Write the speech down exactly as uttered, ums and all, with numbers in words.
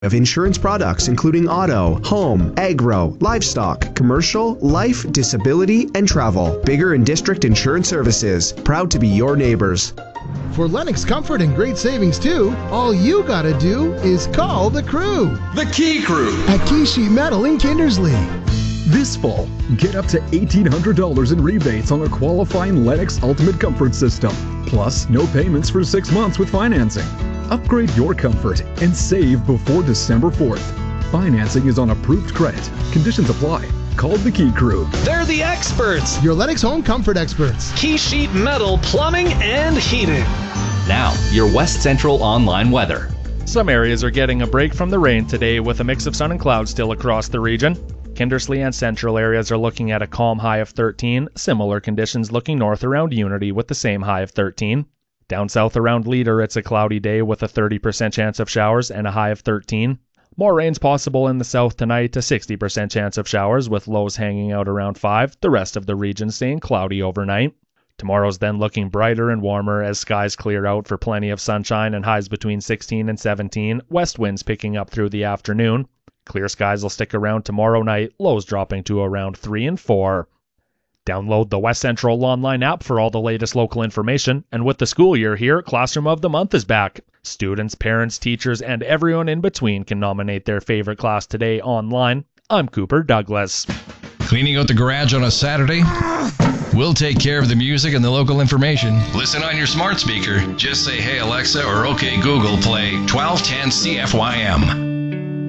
of insurance products including auto, home, agro, livestock, commercial, life, disability, and travel. Bigger and District Insurance Services. Proud to be your neighbors. For Lennox comfort and great savings too, all you gotta do is call the crew. The Key Crew at Key Sheet Metal in Kindersley. This fall, get up to eighteen hundred dollars in rebates on a qualifying Lennox Ultimate Comfort System. Plus, no payments for six months with financing. Upgrade your comfort and save before December fourth. Financing is on approved credit. Conditions apply. Call the Key Crew. They're the experts. Your Lennox home comfort experts. Key Sheet Metal Plumbing and Heating. Now, your West Central online weather. Some areas are getting a break from the rain today with a mix of sun and clouds still across the region. Kindersley and central areas are looking at a calm high of thirteen. Similar conditions looking north around Unity with the same high of thirteen. Down south around Leader, it's a cloudy day with a thirty percent chance of showers and a high of thirteen. More rain's possible in the south tonight, a sixty percent chance of showers with lows hanging out around five. The rest of the region staying cloudy overnight. Tomorrow's then looking brighter and warmer as skies clear out for plenty of sunshine and highs between sixteen and seventeen. West winds picking up through the afternoon. Clear skies will stick around tomorrow night, lows dropping to around three and four. Download the West Central online app for all the latest local information, and with the school year here, Classroom of the Month is back. Students, parents, teachers, and everyone in between can nominate their favorite class today online. I'm Cooper Douglas. Cleaning out the garage on a Saturday? We'll take care of the music and the local information. Listen on your smart speaker. Just say, "Hey Alexa," or "Okay Google, play twelve ten C F Y M."